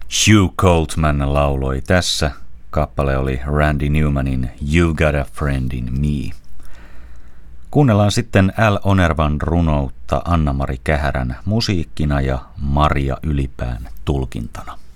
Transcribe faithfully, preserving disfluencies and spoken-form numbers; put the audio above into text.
Hugh Coltman lauloi tässä. Kappale oli Randy Newmanin You've Got a Friend in Me. Kuunnellaan sitten Al Onervan runoutta Anna-Mari Kähärän musiikkina ja Maria Ylipään tulkintana.